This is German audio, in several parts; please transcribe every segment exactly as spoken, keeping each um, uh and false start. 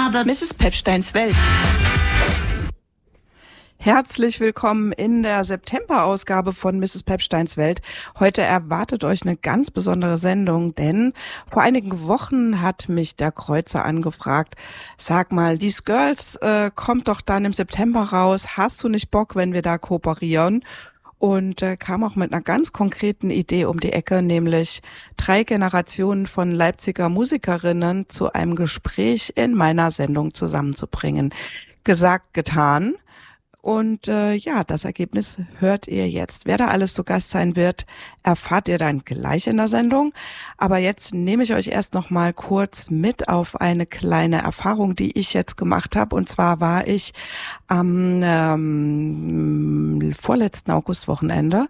Aber Misses Pepsteins Welt. Herzlich willkommen in der September-Ausgabe von Misses Pepsteins Welt. Heute erwartet euch eine ganz besondere Sendung, denn vor einigen Wochen hat mich der Kreuzer angefragt, sag mal, These Girls äh, kommt doch dann im September raus, hast du nicht Bock, wenn wir da kooperieren? Und äh, kam auch mit einer ganz konkreten Idee um die Ecke, nämlich drei Generationen von Leipziger Musikerinnen zu einem Gespräch in meiner Sendung zusammenzubringen. Gesagt, getan. Und äh, ja, das Ergebnis hört ihr jetzt. Wer da alles zu Gast sein wird, erfahrt ihr dann gleich in der Sendung. Aber jetzt nehme ich euch erst noch mal kurz mit auf eine kleine Erfahrung, die ich jetzt gemacht habe. Und zwar war ich am ähm, vorletzten Augustwochenende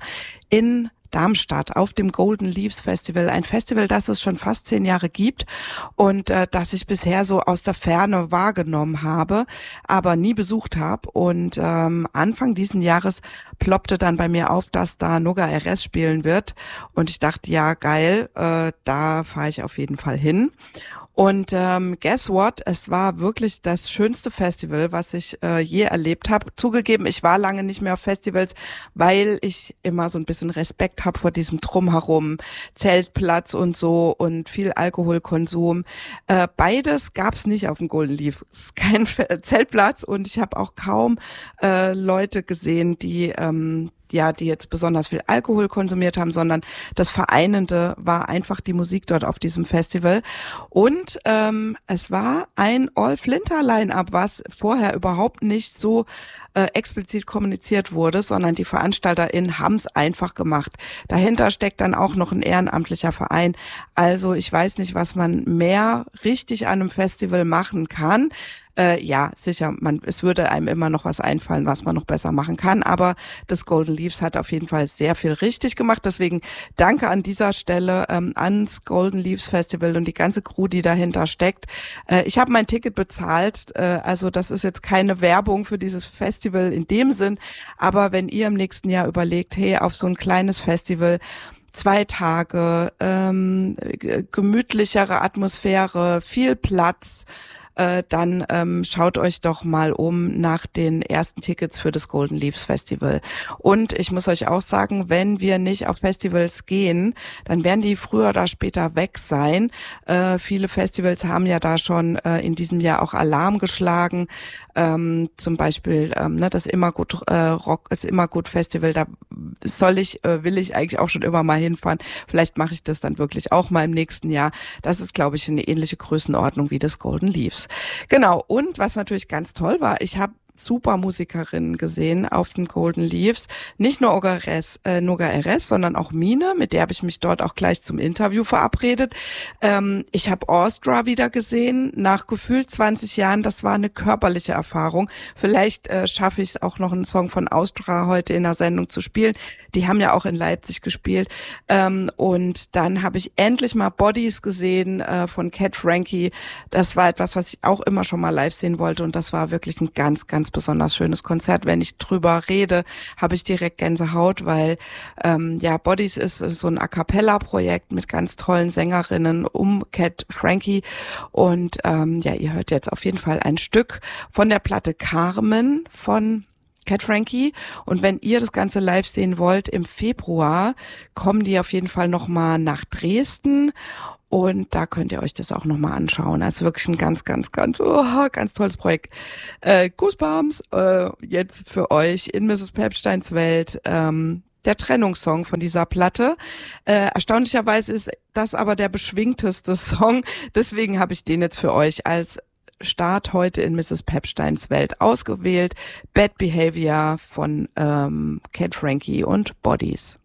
in Darmstadt auf dem Golden Leaves Festival, ein Festival, das es schon fast zehn Jahre gibt und äh, das ich bisher so aus der Ferne wahrgenommen habe, aber nie besucht habe. Und ähm, Anfang diesen Jahres ploppte dann bei mir auf, dass da Noga R S spielen wird und ich dachte, ja geil, äh, da fahre ich auf jeden Fall hin. Und ähm, guess what? Es war wirklich das schönste Festival, was ich äh, je erlebt habe. Zugegeben, ich war lange nicht mehr auf Festivals, weil ich immer so ein bisschen Respekt habe vor diesem Drumherum, Zeltplatz und so und viel Alkoholkonsum. Äh, beides gab's nicht auf dem Golden Leaf. Es ist kein Zeltplatz und ich habe auch kaum äh, Leute gesehen, die ähm, ja, die jetzt besonders viel Alkohol konsumiert haben, sondern das Vereinende war einfach die Musik dort auf diesem Festival. Und ähm, es war ein All-Flinter-Line-Up, was vorher überhaupt nicht so äh, explizit kommuniziert wurde, sondern die VeranstalterInnen haben es einfach gemacht. Dahinter steckt dann auch noch ein ehrenamtlicher Verein. Also ich weiß nicht, was man mehr richtig an einem Festival machen kann. Äh, ja, sicher, man, es würde einem immer noch was einfallen, was man noch besser machen kann, aber das Golden Leaves hat auf jeden Fall sehr viel richtig gemacht, deswegen danke an dieser Stelle ähm, ans Golden Leaves Festival und die ganze Crew, die dahinter steckt. Äh, ich habe mein Ticket bezahlt, äh, also das ist jetzt keine Werbung für dieses Festival in dem Sinn, aber wenn ihr im nächsten Jahr überlegt, hey, auf so ein kleines Festival, zwei Tage, ähm, gemütlichere Atmosphäre, viel Platz, Äh, dann ähm, schaut euch doch mal um nach den ersten Tickets für das Golden Leaves Festival. Und ich muss euch auch sagen, wenn wir nicht auf Festivals gehen, dann werden die früher oder später weg sein. Äh, viele Festivals haben ja da schon äh, in diesem Jahr auch Alarm geschlagen. Ähm, zum Beispiel ähm, ne, das Immergut äh, Rock, das Immergut Festival, da soll ich, äh, will ich eigentlich auch schon immer mal hinfahren. Vielleicht mache ich das dann wirklich auch mal im nächsten Jahr. Das ist, glaube ich, eine ähnliche Größenordnung wie das Golden Leaves. Genau, und was natürlich ganz toll war, ich habe super Musikerinnen gesehen auf den Golden Leaves. Nicht nur Noga R S, äh, Noga R S, sondern auch Mine, mit der habe ich mich dort auch gleich zum Interview verabredet. Ähm, ich habe Austria wieder gesehen, nach gefühlt zwanzig Jahren. Das war eine körperliche Erfahrung. Vielleicht äh, schaffe ich es auch noch, einen Song von Austria heute in der Sendung zu spielen. Die haben ja auch in Leipzig gespielt. Ähm, und dann habe ich endlich mal Bodies gesehen äh, von Cat Frankie. Das war etwas, was ich auch immer schon mal live sehen wollte und das war wirklich ein ganz, ganz besonders schönes Konzert. Wenn ich drüber rede, habe ich direkt Gänsehaut, weil ähm, ja, Bodies ist, ist so ein A-Cappella-Projekt mit ganz tollen Sängerinnen um Cat Frankie und ähm, ja, ihr hört jetzt auf jeden Fall ein Stück von der Platte Carmen von Cat Frankie und wenn ihr das Ganze live sehen wollt, im Februar kommen die auf jeden Fall nochmal nach Dresden. Und da könnt ihr euch das auch nochmal anschauen. Das ist wirklich ein ganz, ganz, ganz, oh, ganz tolles Projekt. Äh, Goosebumps, äh, jetzt für euch in Misses Pepsteins Welt, ähm, der Trennungssong von dieser Platte. Äh, erstaunlicherweise ist das aber der beschwingteste Song. Deswegen habe ich den jetzt für euch als Start heute in Misses Pepsteins Welt ausgewählt. Bad Behavior von ähm, Cat Frankie und Bodies.